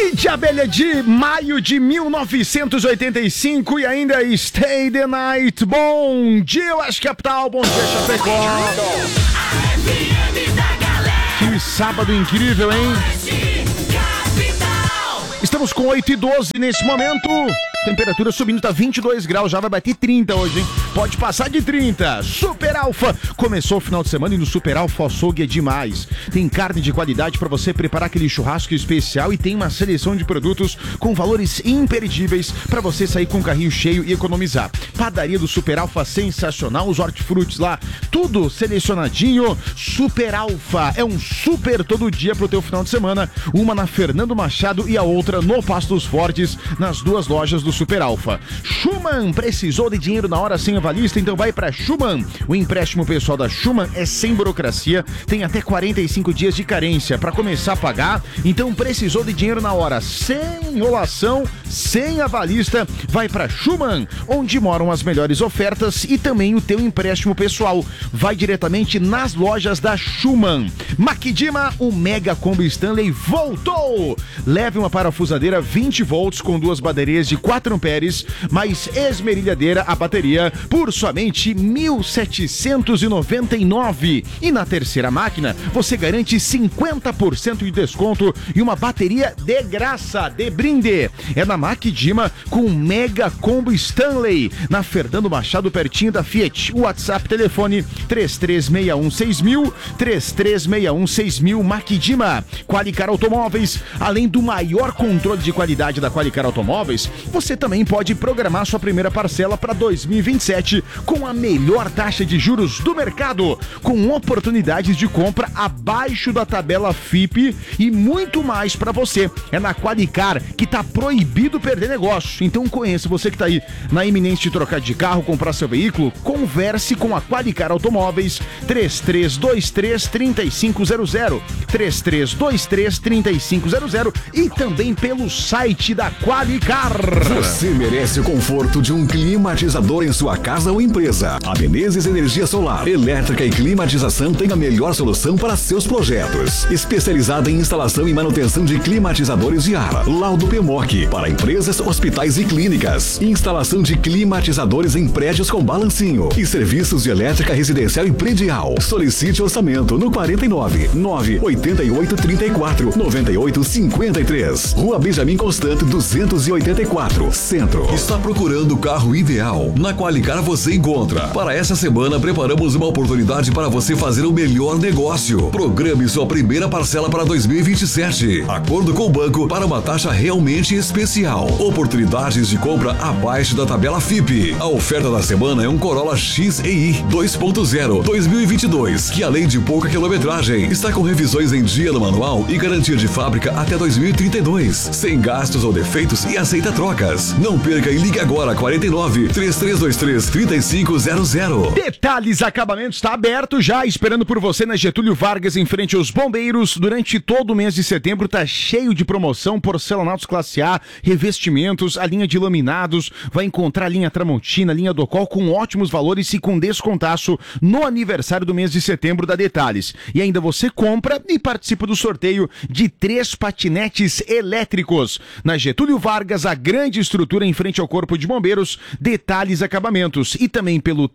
Kid Abelha de maio de 1985 e ainda Stay the Night. Bom dia, eu acho capital, bom dia, Chapecó. Que sábado incrível, hein? Estamos com 8:12 nesse momento. Temperatura subindo, tá 22 graus, já vai bater 30 hoje, hein? Pode passar de 30. Super Alfa. Começou o final de semana e no Super Alfa o açougue é demais. Tem carne de qualidade para você preparar aquele churrasco especial e tem uma seleção de produtos com valores imperdíveis para você sair com o carrinho cheio e economizar. Padaria do Super Alfa sensacional, os hortifrutis lá, tudo selecionadinho. Super Alfa é um super todo dia pro teu final de semana. Uma na Fernando Machado e a outra no Pastos Fortes, nas duas lojas do Super Alfa. Schumann, precisou de dinheiro na hora sem avalista? Então vai pra Schumann. O empréstimo pessoal da Schumann é sem burocracia, tem até 45 dias de carência para começar a pagar. Então precisou de dinheiro na hora, sem enrolação, sem avalista, vai pra Schumann, onde moram as melhores ofertas e também o teu empréstimo pessoal. Vai diretamente nas lojas da Schumann. Makidima, o Mega Combo Stanley voltou! Leve uma parafusadeira 20 volts com duas baterias de 4 amperes, mais esmerilhadeira a bateria por somente R$ 1.799. E na terceira máquina, você garante 50% de desconto e uma bateria de graça, de brinde. É na Makidima com o Mega Combo Stanley, na Fernando Machado, pertinho da Fiat. O WhatsApp, telefone 33616000, 33616000. Makidima. Qualicar Automóveis, além do maior controle de qualidade da Qualicar Automóveis, você também pode programar sua primeira parcela para 2027 com a melhor taxa de juros do mercado, com oportunidades de compra abaixo da tabela FIPE e muito mais para você. É na Qualicar que tá proibido perder negócio. Então conheça, você que tá aí na iminência de trocar de carro, comprar seu veículo, converse com a Qualicar Automóveis, 3323-3500, 3323-3500 e também pelo site da Qualicar. Você merece o conforto de um climatizador em sua casa ou empresa. A Menezes Energia Solar, elétrica e climatização tem a melhor solução para seus projetos. Especializada em instalação e manutenção de climatizadores de ar. Laudo PMOC para empresas, hospitais e clínicas. Instalação de climatizadores em prédios com balancinho e serviços de elétrica residencial e predial. Solicite orçamento no 49 988 34 98 53. Rua Benjamin Constant 284, Centro. Está procurando o carro ideal? Na Qualicar você encontra. Para essa semana preparamos uma oportunidade para você fazer o melhor negócio. Programe sua primeira parcela para 2027. Acordo com o banco para uma taxa realmente especial. Oportunidades de compra abaixo da tabela FIPE. A oferta da semana é um Corolla XEI 2.0 2022, que além de pouca quilometragem, está com revisões em dia no manual e garantia de fábrica até 2032, sem gastos ou defeitos e aceita trocas. Não perca e ligue agora 49 3323 3500. Detalhes Acabamentos está aberto já, esperando por você na Getúlio Vargas, em frente aos bombeiros. Durante todo o mês de setembro tá cheio de promoção, porcelanatos classe A, revestimentos, a linha de laminados, vai encontrar a linha Tramontina, a linha Docol com ótimos valores e com descontaço no aniversário do mês de setembro da Detalhes. E ainda você compra e participa do sorteio de 3 patinetes elétricos. Na Getúlio Vargas, a grande estrutura em frente ao Corpo de Bombeiros, Detalhes Acabamentos. E também pelo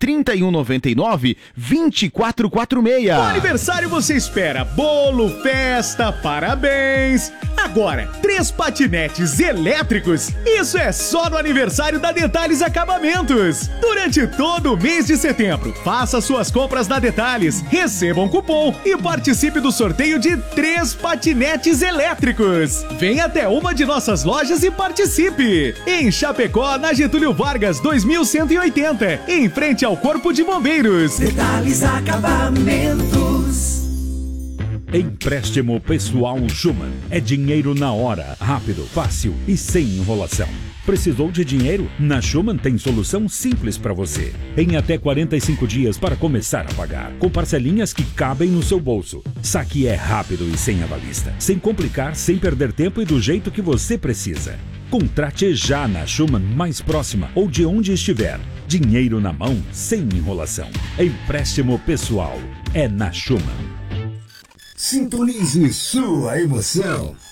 3199-2446. No aniversário você espera bolo, festa, parabéns. Agora, 3 patinetes elétricos. Isso é só no aniversário da Detalhes Acabamentos. Durante todo o mês de setembro, faça suas compras na Detalhes, receba um cupom e participe do sorteio de 3 patinetes elétricos. Venha até uma de nossas lojas e participe. Em Chapecó, na Getúlio Vargas 2180, em frente ao Corpo de Bombeiros. Detalhes Acabamentos. Empréstimo pessoal Schumann. É dinheiro na hora, rápido, fácil e sem enrolação. Precisou de dinheiro? Na Schumann tem solução simples para você. Em até 45 dias para começar a pagar, com parcelinhas que cabem no seu bolso. Saque é rápido e sem avalista, sem complicar, sem perder tempo e do jeito que você precisa. Contrate já na Schumann mais próxima ou de onde estiver. Dinheiro na mão, sem enrolação. Empréstimo pessoal é na Schumann. Sintonize sua emoção.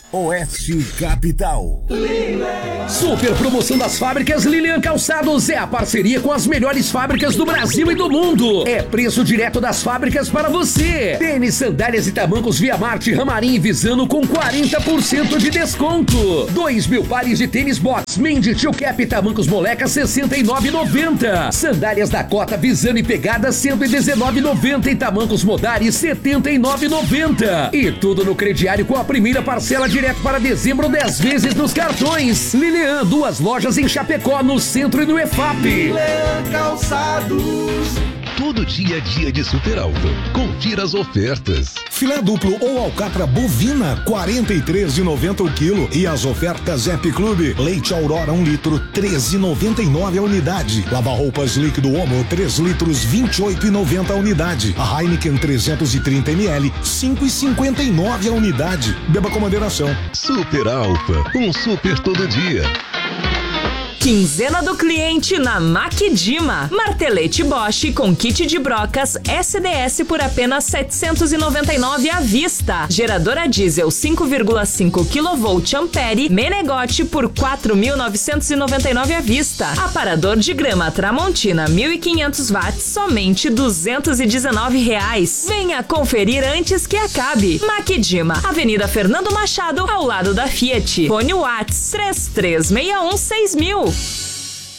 Oeste Capital. Super promoção das fábricas Lilian Calçados é a parceria com as melhores fábricas do Brasil e do mundo. É preço direto das fábricas para você. Tênis, sandálias e tamancos Via Marte, Ramarim e Visano com 40% de desconto. 2.000 pares de tênis box, Mendy, Tio Cap e tamancos moleca R$ 69,90. Sandálias da Cota, Visano e Pegada R$ 119,90 e tamancos Modari R$ 79,90. E tudo no crediário com a primeira parcela direto para dezembro, 10 vezes nos cartões. Lilian, 2 lojas em Chapecó, no centro e no EFAP. Lilian Calçados. Todo dia a dia de Super Alfa. Confira as ofertas. Filé duplo ou alcatra bovina, R$ 43,90 o quilo. E as ofertas App Clube. Leite Aurora 1 litro, R$ 13,99 a unidade. Lava-roupas líquido Omo, 3 litros, R$ 28,90 a unidade. A Heineken 330 ml, R$ 5,59 a unidade. Beba com moderação. Super Alfa, um super todo dia. Quinzena do cliente na Maquidima. Martelete Bosch com kit de brocas SDS por apenas R$ 799 à vista. Geradora diesel 5,5 kV Ampere Menegote por R$ 4.999 à vista. Aparador de grama Tramontina 1.500 watts somente R$ 219. Venha conferir antes que acabe. Maquidima, Avenida Fernando Machado, ao lado da Fiat. Fone Watts 33616000.